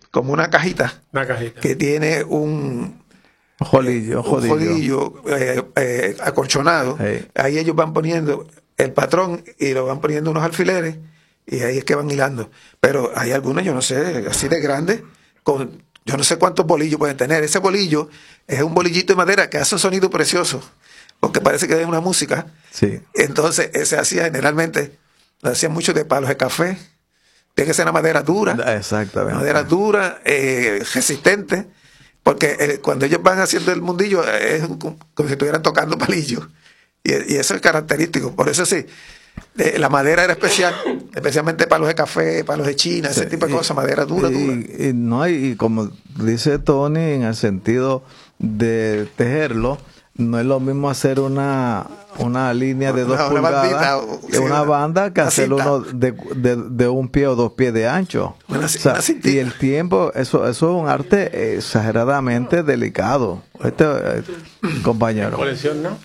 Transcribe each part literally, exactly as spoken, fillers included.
como una cajita, una cajita. que tiene un jolillo, un jolillo eh, eh, acolchonado. Sí. Ahí ellos van poniendo el patrón y lo van poniendo unos alfileres y ahí es que van hilando. Pero hay algunos, yo no sé, así de grandes, con yo no sé cuántos bolillos pueden tener. Ese bolillo es un bolillito de madera que hace un sonido precioso, porque parece que es una música. Sí. Entonces, ese hacía generalmente, lo hacían mucho de palos de café. Tiene que ser una madera dura. Exactamente. Madera dura, eh, resistente, porque eh, cuando ellos van haciendo el mundillo es como, como si estuvieran tocando palillos. Y, y eso es característico. Por eso sí, eh, la madera era especial, especialmente palos de café, palos de China, ese sí, tipo de cosas, madera dura, y, dura. Y, y, no, y como dice Tony, en el sentido de tejerlo, no es lo mismo hacer una una línea de dos una, pulgadas, una, bandita, sí, una banda que hacer uno de, de, de un pie o dos pies de ancho. Una, o sea, una y el tiempo, eso eso es un arte exageradamente delicado. Este eh, compañero. Colección, ¿no?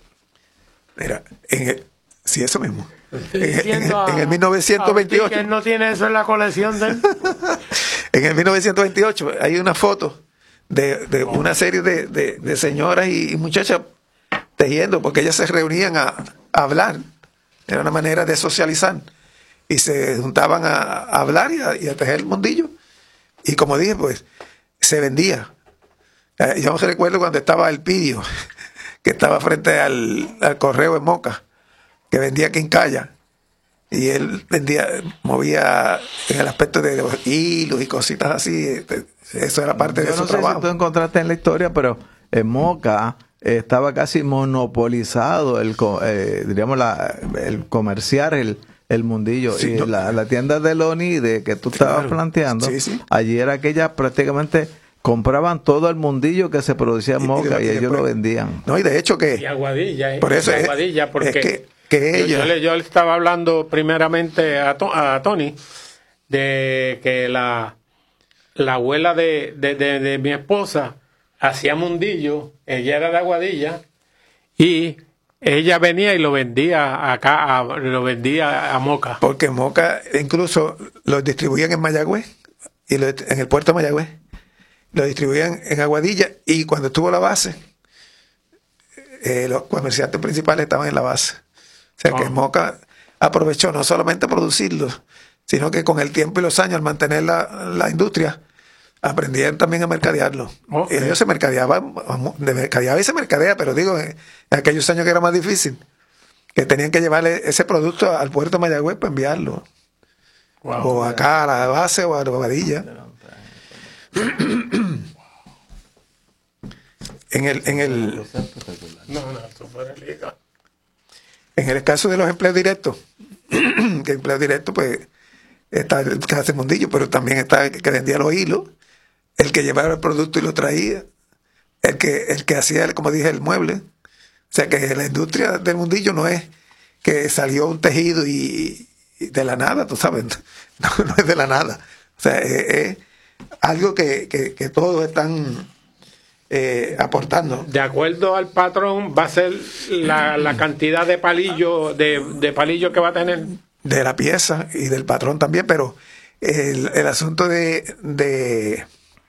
Mira, en el, sí, eso mismo. En, en, en, en el mil novecientos veintiocho. ¿Quién no tiene eso en la colección de él? En el mil novecientos veintiocho hay una foto de, de una serie de, de, de señoras y, y muchachas tejiendo, porque ellas se reunían a, a hablar. Era una manera de socializar. Y se juntaban a, a hablar y a, y a tejer el mundillo. Y como dije, pues, se vendía. Eh, yo me recuerdo cuando estaba el Pidio, que estaba frente al, al correo en Moca, que vendía quincalla. Y él vendía, movía en el aspecto de los hilos y cositas así. Eso era parte yo de su no sé trabajo. Si tú encontraste en la historia, pero en Moca estaba casi monopolizado el, eh, diríamos, la, el comerciar el, el mundillo. Sí, y no, la, la tienda de Lonide que tú claro, estabas planteando, sí, sí. allí era que ellas prácticamente compraban todo el mundillo que se producía en Moca y, y, y ellos después, lo vendían. No, y de hecho que... Y Aguadilla, ¿eh? Por eso y Aguadilla, porque es que, que ella... yo, yo, le, yo le estaba hablando primeramente a, to, a Tony de que la, la abuela de, de, de, de mi esposa hacía mundillo, ella era de Aguadilla, y ella venía y lo vendía acá, a, lo vendía a Moca. Porque Moca incluso lo distribuían en Mayagüez, y lo, en el puerto de Mayagüez, lo distribuían en Aguadilla, y cuando estuvo la base, eh, los comerciantes principales estaban en la base. O sea oh. que Moca aprovechó no solamente producirlo, sino que con el tiempo y los años, al mantener la, la industria, aprendieron también a mercadearlo. Okay. Ellos se mercadeaban, de mercadeaba y se mercadea, pero digo, en aquellos años que era más difícil, que tenían que llevarle ese producto al puerto de Mayagüez para enviarlo. Wow, o acá a la base o a la Bobadilla. en el, en el, no, no, eso fuera liga. En el caso de los empleos directos, que empleo directo, pues, está el que hace mundillo, pero también está el que vendía los hilos, el que llevaba el producto y lo traía, el que, el que hacía, como dije, el mueble. O sea que la industria del mundillo no es que salió un tejido y, y de la nada, tú sabes, no, no es de la nada. O sea, es, es algo que, que, que todos están eh, aportando. De acuerdo al patrón, va a ser la, la cantidad de palillo, de, de palillo que va a tener. De la pieza y del patrón también, pero el, el asunto de, de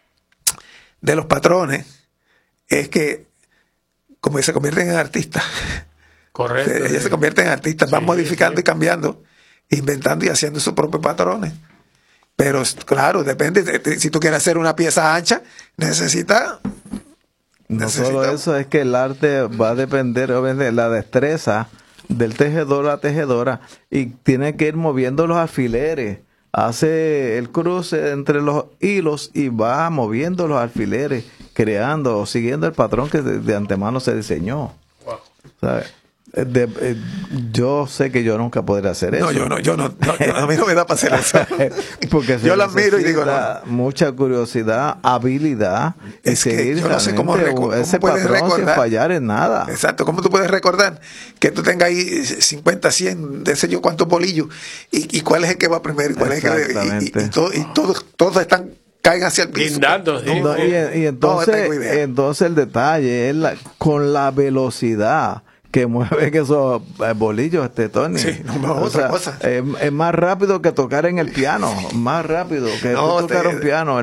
de los patrones es que como se convierten en artistas. Correcto. Ellos sí. se convierten en artistas, van sí, modificando sí. y cambiando, inventando y haciendo sus propios patrones. Pero claro, depende, de, si tú quieres hacer una pieza ancha, necesitas... No necesita... solo eso, es que el arte va a depender obviamente de la destreza del tejedor a la tejedora y tiene que ir moviendo los alfileres. Hace el cruce entre los hilos y va moviendo los alfileres, creando o siguiendo el patrón que de, de antemano se diseñó. Wow. ¿Sabes? De, de, yo sé que yo nunca podré hacer eso. No, yo no, yo no, no yo, a mí no me da para hacer eso. Porque yo la miro y digo, no. Mucha curiosidad, habilidad, es y que seguir yo no sé cómo, reco- ese cómo puedes patrón recordar sin fallar en nada. Exacto, ¿cómo tú puedes recordar que tú tengas ahí cincuenta, cien, de sé yo cuántos bolillos y, y cuál es el que va primero y cuál es el que va, y, y, y, todo, y todos, todos están caen hacia el piso. Blindando, sí. No, y, y entonces, no entonces el detalle es la, con la velocidad que mueven esos bolillos, este Tony. Sí, no, no, o otra sea, cosa. Es, es más rápido que tocar en el piano, más rápido que no, tocar te, un piano.